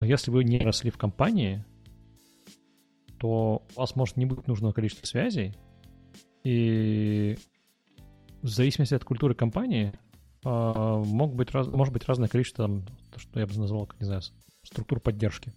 если вы не росли в компании, то у вас может не быть нужного количества связей, и в зависимости от культуры компании может быть разное количество, там, то, что я бы назвал, не знаю, структур поддержки.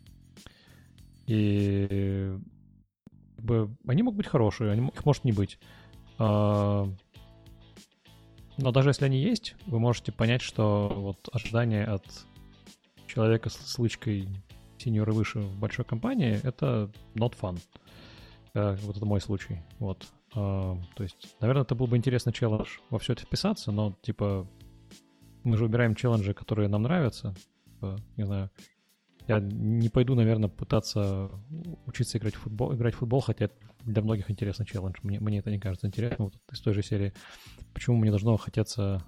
И как бы, они могут быть хорошие, их может не быть. Но даже если они есть, вы можете понять, что вот ожидание от человека с лычкой сеньор и выше в большой компании — это not fun. Вот это мой случай. Вот. То есть, наверное, это был бы интересный челлендж во все это вписаться, но, типа, мы же выбираем челленджи, которые нам нравятся. Не знаю, я не пойду, наверное, пытаться учиться играть в футбол, хотя это для многих интересный челлендж. Мне это не кажется интересным. Вот из той же серии. Почему мне должно хотеться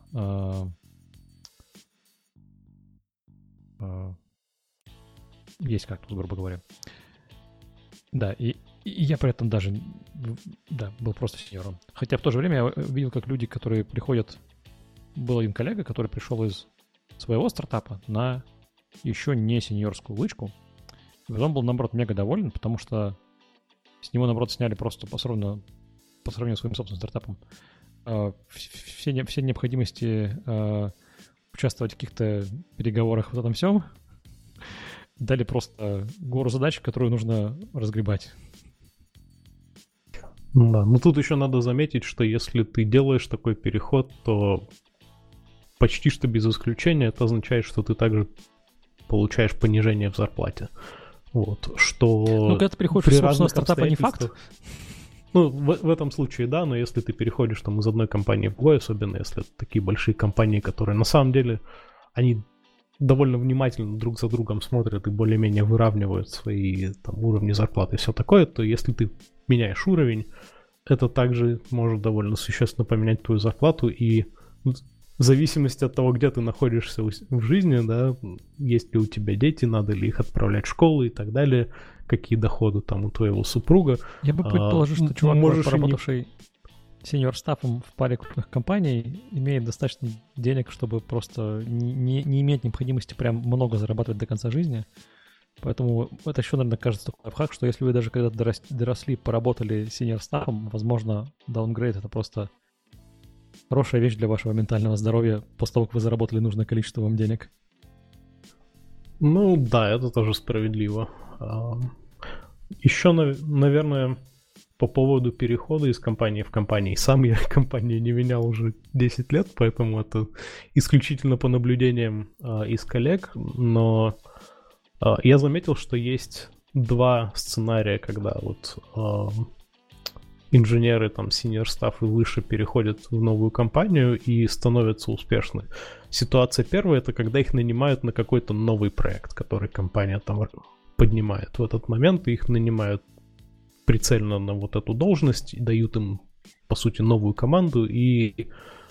есть кактус, грубо говоря. Да, и я при этом даже был просто сеньором. Хотя в то же время я видел, как люди, которые приходят... Был один коллега, который пришел из своего стартапа на еще не сеньорскую лычку. И он был, наоборот, мега доволен, потому что с него, наоборот, сняли просто по сравнению с своим собственным стартапом все необходимости участвовать в каких-то переговорах, вот этом всем. Дали просто гору задач, которую нужно разгребать. Да, но тут еще надо заметить, что если ты делаешь такой переход, то почти что без исключения это означает, что ты также получаешь понижение в зарплате. Вот, что... Ну, когда ты переходишь из собственного стартапа, не факт. Ну, в этом случае, да, но если ты переходишь там из одной компании в другую, особенно если это такие большие компании, которые на самом деле, они довольно внимательно друг за другом смотрят и более-менее выравнивают свои там уровни зарплаты и все такое, то если ты меняешь уровень, это также может довольно существенно поменять твою зарплату, и в зависимости от того, где ты находишься в жизни, да, есть ли у тебя дети, надо ли их отправлять в школу и так далее, какие доходы там у твоего супруга. Я бы предположил, что чувак, поработавший сеньор-стафом в паре крупных компаний, имеет достаточно денег, чтобы просто не иметь необходимости прям много зарабатывать до конца жизни. Поэтому это еще, наверное, кажется такой лайфхак, что если вы даже когда доросли, поработали сеньор-стафом, возможно, даунгрейд — это просто хорошая вещь для вашего ментального здоровья после того, как вы заработали нужное количество вам денег. Ну да, это тоже справедливо. Еще, наверное, по поводу перехода из компании в компанию. Сам я компанию не менял уже 10 лет, поэтому это исключительно по наблюдениям из коллег. Но я заметил, что есть два сценария, когда вот инженеры, там, senior staff и выше переходят в новую компанию и становятся успешны. Ситуация первая — это когда их нанимают на какой-то новый проект, который компания там поднимает. В этот момент их нанимают прицельно на вот эту должность и дают им, по сути, новую команду. И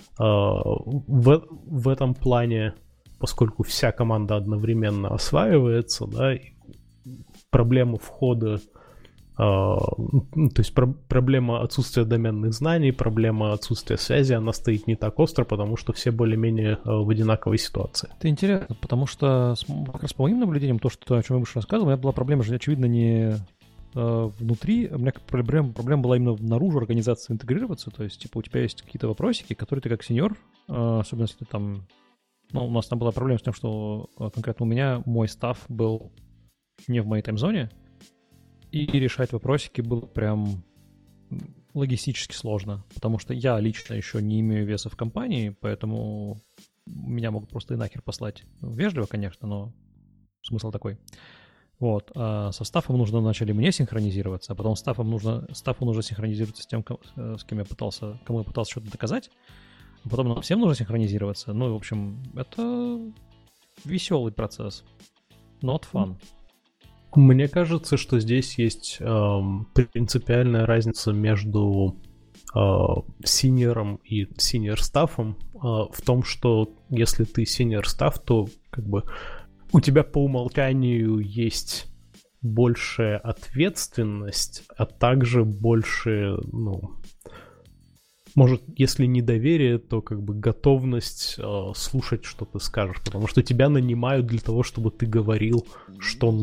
в этом плане, поскольку вся команда одновременно осваивается, да, проблема входа, то есть проблема отсутствия доменных знаний, проблема отсутствия связи, она стоит не так остро, потому что все более-менее в одинаковой ситуации. Это интересно, потому что как раз по моим наблюдениям, то, о чем я выше рассказывал, у меня была проблема же, очевидно, не внутри, у меня проблема была именно наружу организации интегрироваться, то есть, типа, у тебя есть какие-то вопросики, которые ты как сеньор, особенно если ты там... Ну, у нас там была проблема с тем, что конкретно у меня мой стафф был не в моей таймзоне, и решать вопросики было прям логистически сложно, потому что я лично еще не имею веса в компании, поэтому меня могут просто и нахер послать. Вежливо, конечно, но смысл такой. Вот. А со стаффом нужно вначале мне синхронизироваться, а потом стаффу нужно синхронизироваться с тем, с кем кому я пытался что-то доказать, а потом нам всем нужно синхронизироваться. Ну, в общем, это веселый процесс. Not fun. Мне кажется, что здесь есть принципиальная разница между синьором и синьор-стаффом в том, что если ты синьор-стафф, то как бы у тебя по умолчанию есть большая ответственность, а также больше, ну, может, если не доверие, то как бы готовность слушать, что ты скажешь, потому что тебя нанимают для того, чтобы ты говорил, что